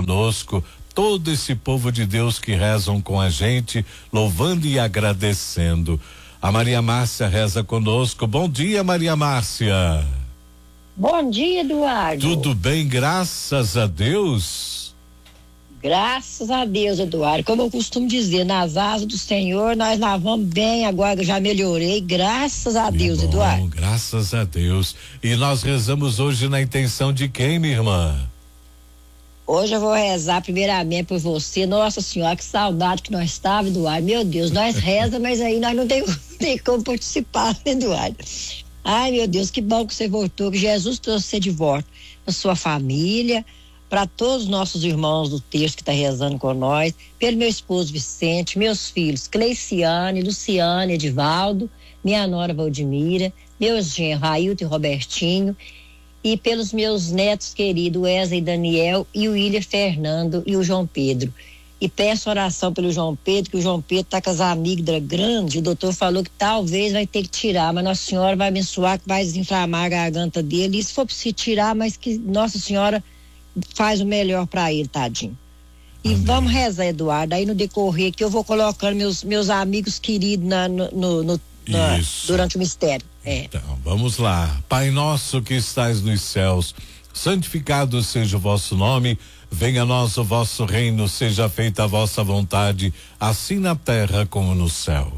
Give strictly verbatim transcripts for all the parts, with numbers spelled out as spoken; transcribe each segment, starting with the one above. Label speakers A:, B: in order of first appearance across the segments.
A: conosco, todo esse povo de Deus que rezam com a gente, louvando e agradecendo. A Maria Márcia reza conosco. Bom dia, Maria Márcia.
B: Bom dia, Eduardo.
A: Tudo bem, graças a Deus?
B: Graças a Deus, Eduardo. Como eu costumo dizer, nas asas do Senhor nós lavamos bem, agora eu já melhorei, graças a
A: Que
B: Deus,
A: bom,
B: Eduardo.
A: Graças a Deus. E nós rezamos hoje na intenção de quem, minha irmã?
B: Hoje eu vou rezar primeiramente por você. Nossa Senhora, que saudade que nós estávamos, Eduardo. Meu Deus, nós reza, mas aí nós não tem, não tem como participar, né, Eduardo? Ai, meu Deus, que bom que você voltou, que Jesus trouxe você de volta para sua família, para todos os nossos irmãos do texto que está rezando com nós, pelo meu esposo Vicente, meus filhos Cleiciane, Luciane, Edivaldo, minha nora Valdemira, meus genros Railton e Robertinho, e pelos meus netos queridos Wesley e Daniel e o William Fernando e o João Pedro. E peço oração pelo João Pedro, que o João Pedro está com as amígdalas grandes, o doutor falou que talvez vai ter que tirar, mas Nossa Senhora vai abençoar, que vai desinflamar a garganta dele, e se for preciso tirar, mas que Nossa Senhora faz o melhor para ele, tadinho. E Amém. Vamos rezar, Eduardo, aí no decorrer que eu vou colocando meus, meus amigos queridos na, no, no, no, na, durante o mistério. É.
A: Então, vamos lá. Pai nosso que estais nos céus, santificado seja o vosso nome, venha a nós o vosso reino, seja feita a vossa vontade, assim na terra como no céu.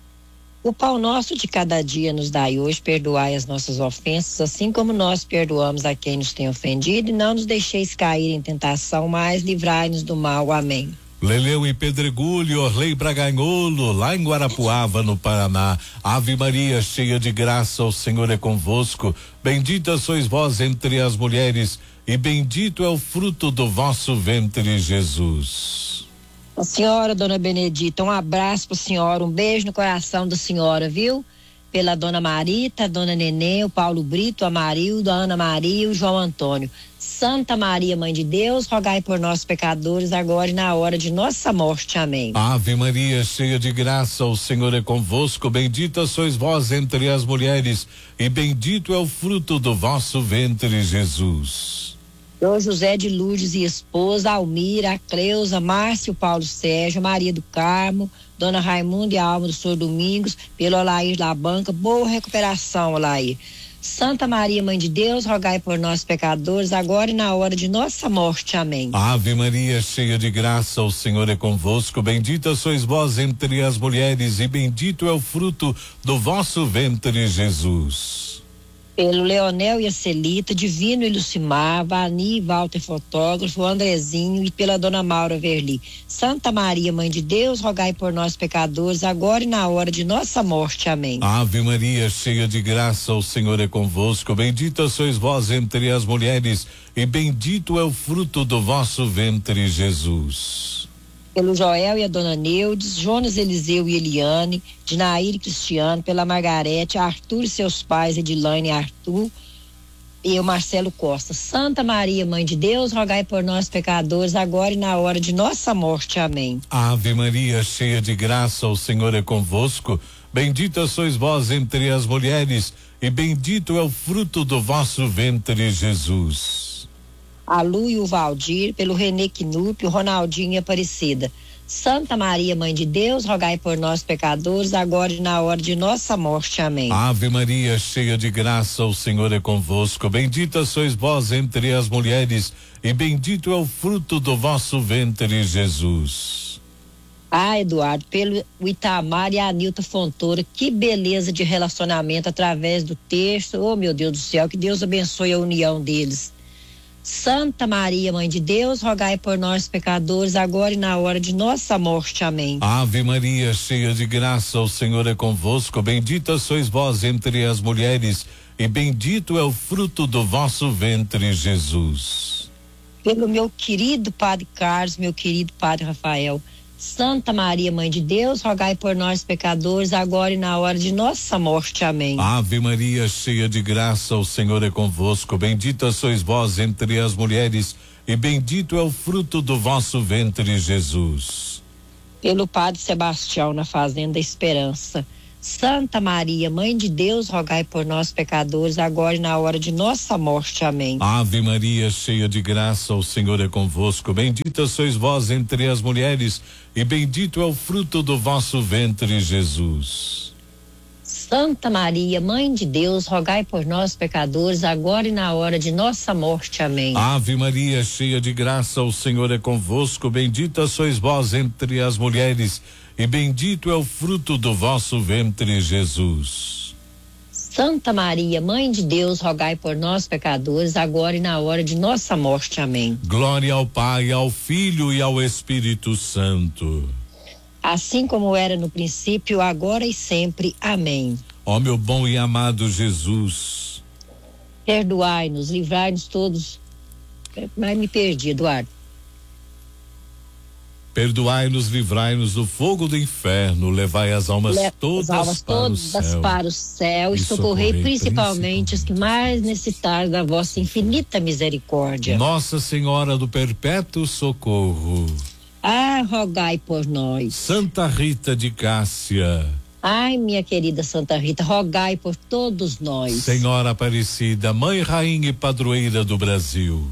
B: O pão nosso de cada dia nos dai hoje, perdoai as nossas ofensas, assim como nós perdoamos a quem nos tem ofendido, e não nos deixeis cair em tentação, mas livrai-nos do mal. Amém.
A: Leleu e Pedregulho, Orley Braganholo, lá em Guarapuava, no Paraná. Ave Maria, cheia de graça, o Senhor é convosco. Bendita sois vós entre as mulheres, e bendito é o fruto do vosso ventre, Jesus.
B: A senhora, dona Benedita, um abraço pra senhora, um beijo no coração da senhora, viu? Pela dona Marita, a dona Nenê, o Paulo Brito, a Marilda, a Ana Maria e o João Antônio. Santa Maria, Mãe de Deus, rogai por nós pecadores, agora e na hora de nossa morte. Amém.
A: Ave Maria, cheia de graça, o Senhor é convosco, bendita sois vós entre as mulheres, e bendito é o fruto do vosso ventre, Jesus.
B: Dom José de Lourdes e esposa, Almira, a Cleusa, Márcio, Paulo Sérgio, Maria do Carmo, Dona Raimunda e a alma do Senhor Domingos, pelo Olair da Banca, boa recuperação, Olair. Santa Maria, Mãe de Deus, rogai por nós pecadores, agora e na hora de nossa morte. Amém.
A: Ave Maria, cheia de graça, o Senhor é convosco, bendita sois vós entre as mulheres, e bendito é o fruto do vosso ventre, Jesus.
B: Pelo Leonel e a Celita, Divino e Lucimar, Vani e Walter Fotógrafo, Andrezinho, e pela Dona Maura Verli. Santa Maria, Mãe de Deus, rogai por nós pecadores, agora e na hora de nossa morte. Amém.
A: Ave Maria, cheia de graça, o Senhor é convosco, bendita sois vós entre as mulheres, e bendito é o fruto do vosso ventre, Jesus.
B: Pelo Joel e a Dona Neudes, Jonas Eliseu e Eliane, Dinair e Cristiano, pela Margarete, Arthur e seus pais, Edilane e Arthur, e o Marcelo Costa. Santa Maria, Mãe de Deus, rogai por nós pecadores, agora e na hora de nossa morte. Amém.
A: Ave Maria, cheia de graça, o Senhor é convosco, bendita sois vós entre as mulheres, e bendito é o fruto do vosso ventre, Jesus.
B: A Lu e o Valdir, pelo Renê Knup, o Ronaldinho e Aparecida. Santa Maria, Mãe de Deus, rogai por nós pecadores, agora e na hora de nossa morte. Amém.
A: Ave Maria, cheia de graça, o Senhor é convosco, bendita sois vós entre as mulheres, e bendito é o fruto do vosso ventre, Jesus.
B: Ah, Eduardo, pelo Itamar e a Anilta Fontoura, que beleza de relacionamento através do texto. Oh, meu Deus do céu, que Deus abençoe a união deles. Santa Maria, Mãe de Deus, rogai por nós pecadores, agora e na hora de nossa morte. Amém.
A: Ave Maria, cheia de graça, o Senhor é convosco, bendita sois vós entre as mulheres, e bendito é o fruto do vosso ventre, Jesus.
B: Pelo meu querido Padre Carlos, meu querido Padre Rafael, Santa Maria, Mãe de Deus, rogai por nós pecadores, agora e na hora de nossa morte. Amém.
A: Ave Maria, cheia de graça, o Senhor é convosco, bendita sois vós entre as mulheres, e bendito é o fruto do vosso ventre, Jesus.
B: Pelo Padre Sebastião, na Fazenda Esperança, Santa Maria, Mãe de Deus, rogai por nós, pecadores, agora e na hora de nossa morte. Amém.
A: Ave Maria, cheia de graça, o Senhor é convosco. Bendita sois vós entre as mulheres, e bendito é o fruto do vosso ventre, Jesus.
B: Santa Maria, Mãe de Deus, rogai por nós, pecadores, agora e na hora de nossa morte. Amém.
A: Ave Maria, cheia de graça, o Senhor é convosco. Bendita sois vós entre as mulheres, e bendito é o fruto do vosso ventre, Jesus.
B: Santa Maria, Mãe de Deus, rogai por nós, pecadores, agora e na hora de nossa morte. Amém.
A: Glória ao Pai, ao Filho e ao Espírito Santo.
B: Assim como era no princípio, agora e sempre. Amém.
A: Ó meu bom e amado Jesus,
B: perdoai-nos, livrai-nos todos. Mas me perdi, Eduardo.
A: Perdoai-nos, livrai-nos do fogo do inferno, levai as almas
B: Le
A: todas,
B: as almas
A: para,
B: todas
A: o céu,
B: para o céu e,
A: e
B: socorrei
A: socorrei
B: principalmente os que mais necessitarem da vossa infinita misericórdia.
A: Nossa Senhora do Perpétuo Socorro.
B: Ah, rogai por nós.
A: Santa Rita de Cássia.
B: Ai, minha querida Santa Rita, rogai por todos nós.
A: Senhora Aparecida, Mãe, Rainha e Padroeira do Brasil.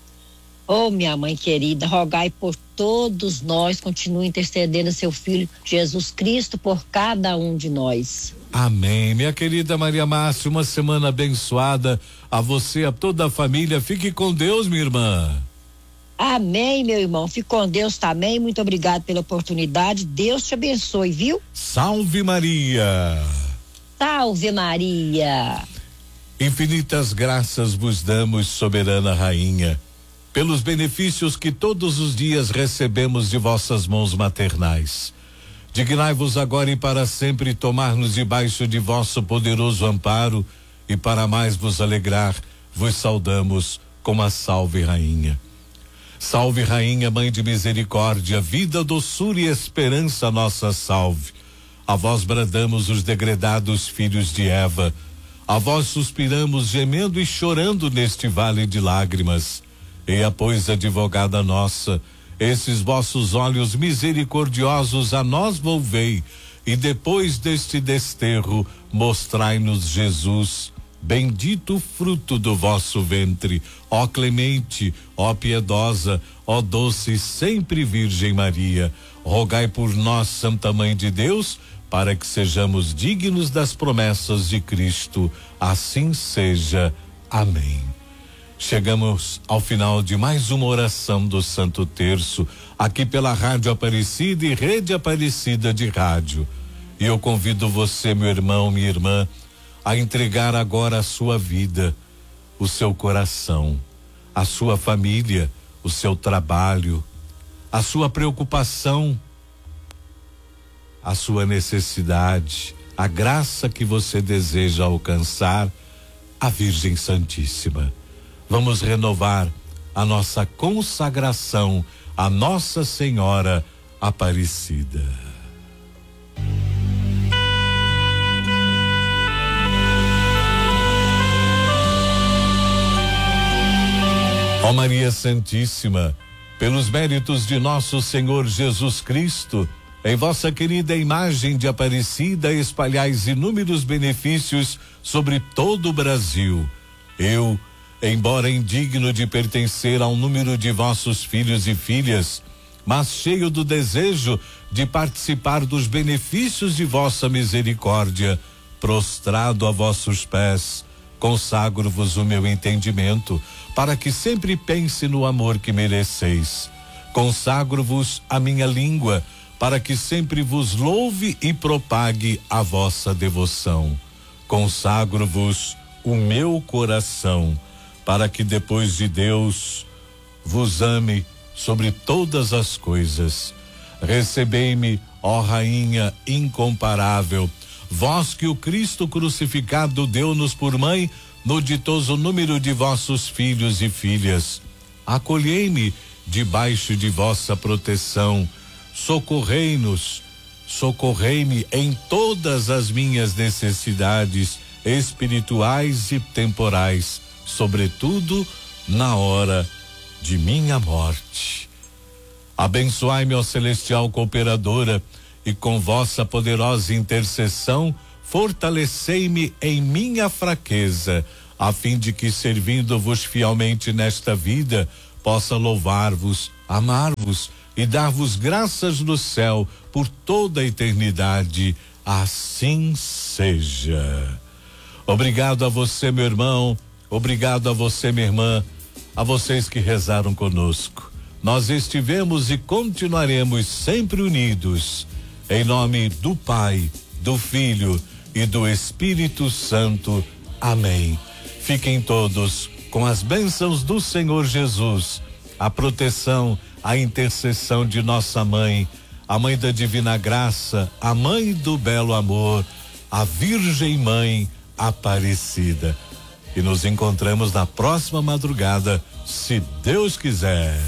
B: Oh, minha mãe querida, rogai por todos nós, continue intercedendo a seu Filho Jesus Cristo por cada um de nós.
A: Amém. Minha querida Maria Márcia, uma semana abençoada a você, a toda a família. Fique com Deus, minha irmã.
B: Amém, meu irmão. Fique com Deus também. Muito obrigado pela oportunidade. Deus te abençoe, viu?
A: Salve Maria.
B: Salve Maria.
A: Infinitas graças vos damos, soberana rainha, pelos benefícios que todos os dias recebemos de vossas mãos maternais. Dignai-vos agora e para sempre tomar-nos debaixo de vosso poderoso amparo, e para mais vos alegrar, vos saudamos como a salve rainha. Salve rainha, mãe de misericórdia, vida, doçura e esperança, nossa salve. A vós bradamos os degredados filhos de Eva, a vós suspiramos gemendo e chorando neste vale de lágrimas. Eia, pois, advogada nossa, esses vossos olhos misericordiosos a nós volvei, e depois deste desterro mostrai-nos Jesus, bendito o fruto do vosso ventre, ó clemente, ó piedosa, ó doce sempre Virgem Maria. Rogai por nós, Santa Mãe de Deus, para que sejamos dignos das promessas de Cristo. Assim seja. Amém. Chegamos ao final de mais uma oração do Santo Terço, aqui pela Rádio Aparecida e Rede Aparecida de Rádio. E eu convido você, meu irmão, minha irmã, a entregar agora a sua vida, o seu coração, a sua família, o seu trabalho, a sua preocupação, a sua necessidade, a graça que você deseja alcançar, à Virgem Santíssima. Vamos renovar a nossa consagração à Nossa Senhora Aparecida. Ó Maria Santíssima, pelos méritos de nosso Senhor Jesus Cristo, em vossa querida imagem de Aparecida, espalhais inúmeros benefícios sobre todo o Brasil. Eu, embora indigno de pertencer ao número de vossos filhos e filhas, mas cheio do desejo de participar dos benefícios de vossa misericórdia, prostrado a vossos pés, consagro-vos o meu entendimento, para que sempre pense no amor que mereceis. Consagro-vos a minha língua, para que sempre vos louve e propague a vossa devoção. Consagro-vos o meu coração, para que depois de Deus vos ame sobre todas as coisas. Recebei-me, ó Rainha incomparável, vós que o Cristo crucificado deu-nos por mãe no ditoso número de vossos filhos e filhas. Acolhei-me debaixo de vossa proteção, socorrei-nos, socorrei-me em todas as minhas necessidades espirituais e temporais, sobretudo na hora de minha morte. Abençoai-me, ó celestial cooperadora, e com vossa poderosa intercessão fortalecei-me em minha fraqueza, a fim de que, servindo-vos fielmente nesta vida, possa louvar-vos, amar-vos e dar-vos graças no céu por toda a eternidade. Assim seja. Obrigado a você, meu irmão. Obrigado a você, minha irmã. A vocês que rezaram conosco. Nós estivemos e continuaremos sempre unidos. Em nome do Pai, do Filho e do Espírito Santo. Amém. Fiquem todos com as bênçãos do Senhor Jesus, a proteção, a intercessão de nossa mãe, a mãe da divina graça, a mãe do belo amor, a Virgem Mãe Aparecida. E nos encontramos na próxima madrugada, se Deus quiser.